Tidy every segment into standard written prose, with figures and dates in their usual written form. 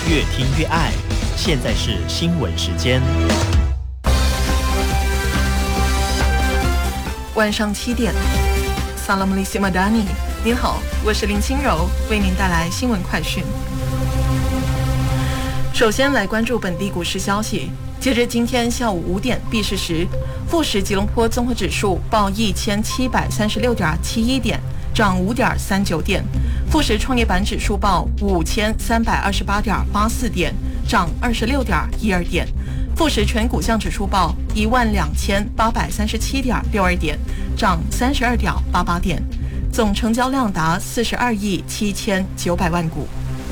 越听越爱。现在是新闻时间。 晚上7点 Salam Malaysia Madani， 您好，我是林清柔，为您带来新闻快讯。首先来关注本地股市消息。截至今天下午5点闭市时，富时吉隆坡综合指数报1736.71点，涨5.39点；富时创业板指数报5328.84点，涨26.12点；富时全股项指数报12837.62点，涨32.88点，总成交量达42亿7900万股。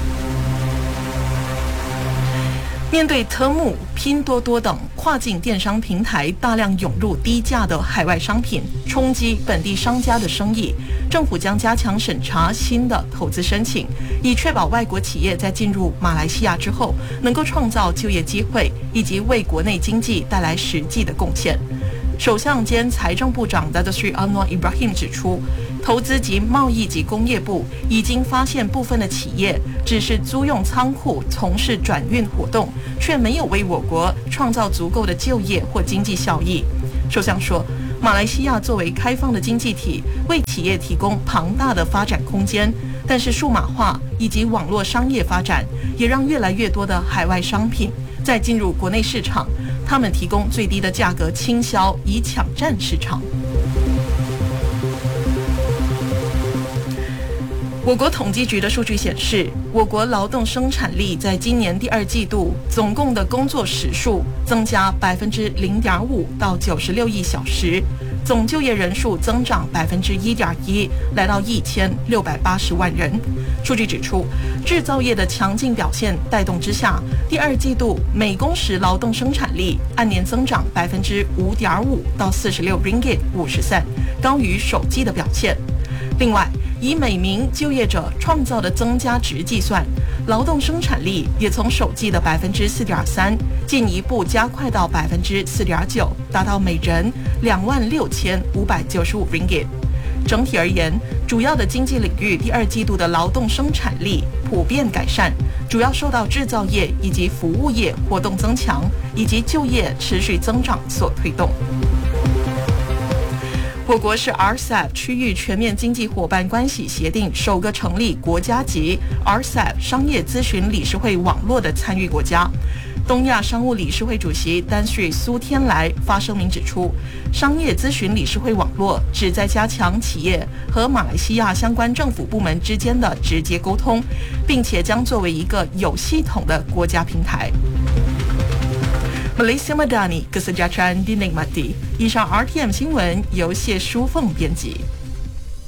面对特木、拼多多等跨境电商平台大量涌入低价的海外商品，冲击本地商家的生意，政府将加强审查新的投资申请，以确保外国企业在进入马来西亚之后，能够创造就业机会，以及为国内经济带来实际的贡献。首相兼财政部长 Datuk Seri Anwar Ibrahim 指出，投资及贸易及工业部已经发现部分的企业只是租用仓库从事转运活动，却没有为我国创造足够的就业或经济效益。首相说，马来西亚作为开放的经济体，为企业提供庞大的发展空间，但是数码化以及网络商业发展也让越来越多的海外商品在进入国内市场，他们提供最低的价格倾销，以抢占市场。我国统计局的数据显示，我国劳动生产力在今年第2季度总共的工作时数增加 0.5% 到96亿小时，总就业人数增长 1.1%， 来到1680万人。数据指出，制造业的强劲表现带动之下，第2季度每工时劳动生产力按年增长 5.5% 到46 ringgit 50 cent， 高于首季的表现。另外，以每名就业者创造的增加值计算，劳动生产力也从首季的 4.3% 进一步加快到 4.9%， 达到每人26,595 ringgit。整体而言，主要的经济领域第2季度的劳动生产力普遍改善，主要受到制造业以及服务业活动增强以及就业持续增长所推动。我国是 RCEP 区域全面经济伙伴关系协定首个成立国家级 RCEP 商业咨询理事会网络的参与国家。东亚商务理事会主席丹瑞苏天来发声明指出，商业咨询理事会网络旨在加强企业和马来西亚相关政府部门之间的直接沟通，并且将作为一个有系统的国家平台。Malaysia Madani, Kesejahteraan dinikmati。以上 RTM 新闻由谢淑凤编辑。